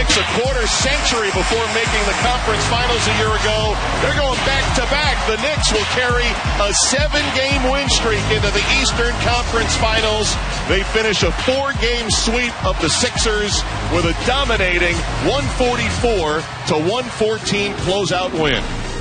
Knicks a quarter century before making the conference finals a year ago. They're going back-to-back. The Knicks will carry a 7-game win streak into the Eastern Conference Finals. They finish a 4-game sweep of the Sixers with a dominating 144-114 closeout win.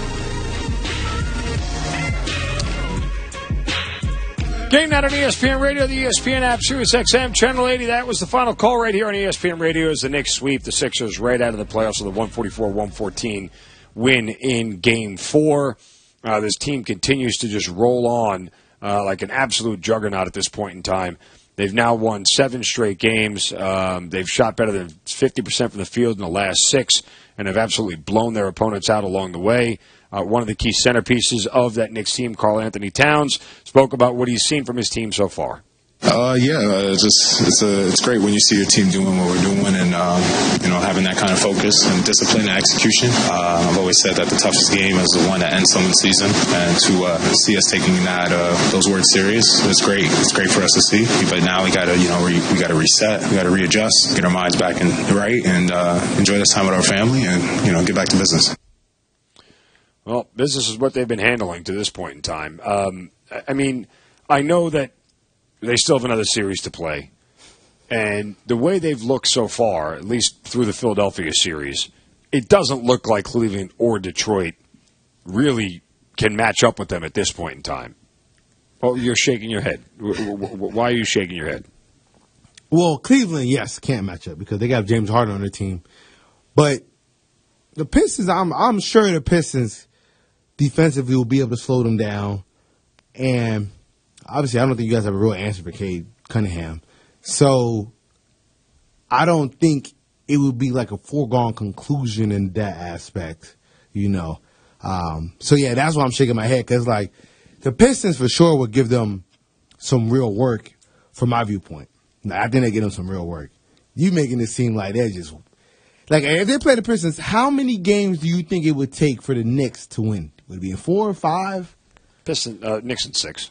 Game night on ESPN Radio, the ESPN app, Sirius XM, Channel 80. That was the final call right here on ESPN Radio as the Knicks sweep the Sixers right out of the playoffs with a 144-114 win in Game 4. This team continues to just roll on like an absolute juggernaut at this point in time. They've now won 7 straight games. They've shot better than 50% from the field in the last 6, and have absolutely blown their opponents out along the way. One of the key centerpieces of that Knicks team, Karl Anthony Towns, spoke about what he's seen from his team so far. It's great when you see your team doing what we're doing and having that kind of focus and discipline and execution. I've always said that the toughest game is the one that ends someone's season, and to see us taking those words serious, it's great. It's great for us to see. But now we got to we got to reset, we got to readjust, get our minds back in right, and enjoy this time with our family, and get back to business. Well, business is what they've been handling to this point in time. I know that they still have another series to play. And the way they've looked so far, at least through the Philadelphia series, it doesn't look like Cleveland or Detroit really can match up with them at this point in time. Well, you're shaking your head. Why are you shaking your head? Well, Cleveland, yes, can't match up because they got James Harden on their team. But the Pistons, I'm sure the Pistons defensively will be able to slow them down. And obviously, I don't think you guys have a real answer for Cade Cunningham. So I don't think it would be like a foregone conclusion in that aspect, So, that's why I'm shaking my head, because, the Pistons for sure would give them some real work from my viewpoint. I think they give them some real work. You making it seem like they're just if they play the Pistons, how many games do you think it would take for the Knicks to win? Would it be in 4 or 5? Knicks in 6.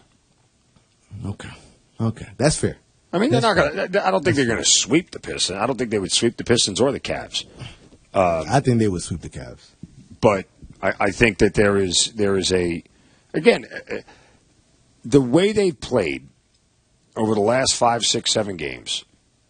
Okay, that's fair. I mean, they're not going to. I don't think they're going to sweep the Pistons. I don't think they would sweep the Pistons or the Cavs. I think they would sweep the Cavs. But I think that there is the way they've played over the last 5, 6, 7 games.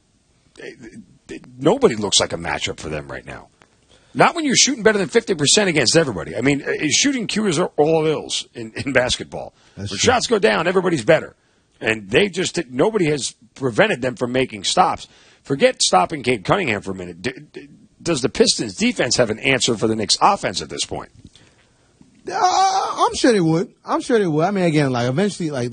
Nobody looks like a matchup for them right now. Not when you're shooting better than 50% against everybody. I mean, shooting cures all ills in basketball. When shots go down, everybody's better. And nobody has prevented them from making stops. Forget stopping Cade Cunningham for a minute. Does the Pistons defense have an answer for the Knicks offense at this point? I'm sure they would. I mean, again, eventually,